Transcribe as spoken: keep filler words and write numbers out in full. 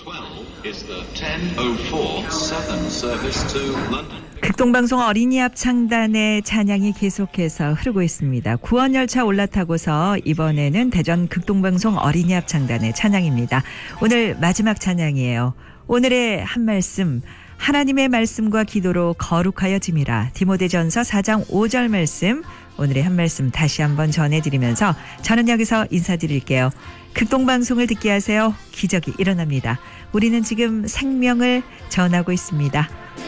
극동방송 어린이 합창단의 찬양이 계속해서 흐르고 있습니다. 구원열차 올라타고서 이번에는 대전 극동방송 어린이 합창단의 찬양입니다. 오늘 마지막 찬양이에요. 오늘의 한 말씀, 하나님의 말씀과 기도로 거룩하여짐이라. 디모데전서 사 장 오 절 말씀, 오늘의 한 말씀 다시 한번 전해드리면서 저는 여기서 인사드릴게요. 극동방송을 듣게 하세요. 기적이 일어납니다. 우리는 지금 생명을 전하고 있습니다.